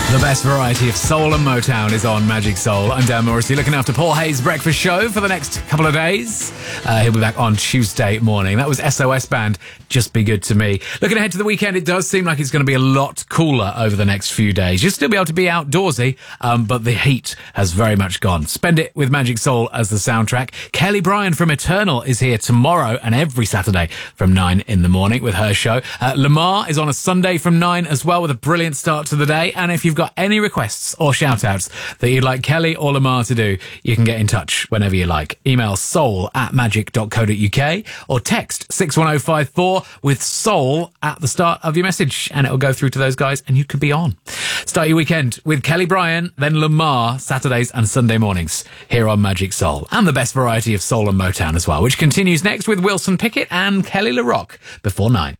The best variety of soul and Motown is on Magic Soul. I'm Dan Morrissey, looking after Paul Hayes' breakfast show for the next couple of days. He'll be back on Tuesday morning. That was SOS Band, Just Be Good to Me. Looking ahead to the weekend, it does seem like it's going to be a lot cooler over the next few days. You'll still be able to be outdoorsy, but the heat has very much gone. Spend it with Magic Soul as the soundtrack. Kelly Bryan from Eternal is here tomorrow and every Saturday from 9 in the morning with her show. Lamar is on a Sunday from 9 as well with a brilliant start to the day. And if you've got any requests or shout-outs that you'd like Kelly or Lamar to do, you can get in touch whenever you like. Email soul@magic.co.uk or text 61054 with soul at the start of your message, and it'll go through to those guys and you could be on. Start your weekend with Kelly Bryan, then Lamar, Saturdays and Sunday mornings here on Magic Soul. And the best variety of soul and Motown as well, which continues next with Wilson Pickett and Kelly LaRock before 9.